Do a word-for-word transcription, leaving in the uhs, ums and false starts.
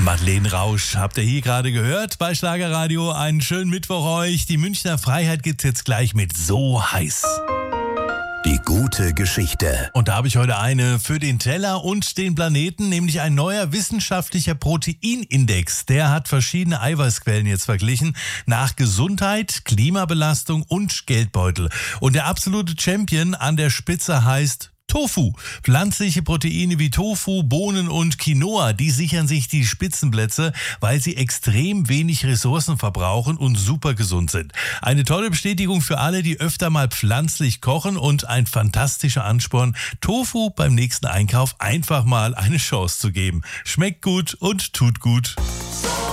Madeleine Rausch habt ihr hier gerade gehört bei Schlagerradio. Einen schönen Mittwoch euch. Die Münchner Freiheit gibt's jetzt gleich mit So heiß. Die gute Geschichte. Und da habe ich heute eine für den Teller und den Planeten, nämlich ein neuer wissenschaftlicher Proteinindex. Der hat verschiedene Eiweißquellen jetzt verglichen nach Gesundheit, Klimabelastung und Geldbeutel. Und der absolute Champion an der Spitze heißt Tofu. Pflanzliche Proteine wie Tofu, Bohnen und Quinoa, die sichern sich die Spitzenplätze, weil sie extrem wenig Ressourcen verbrauchen und super gesund sind. Eine tolle Bestätigung für alle, die öfter mal pflanzlich kochen und ein fantastischer Ansporn, Tofu beim nächsten Einkauf einfach mal eine Chance zu geben. Schmeckt gut und tut gut.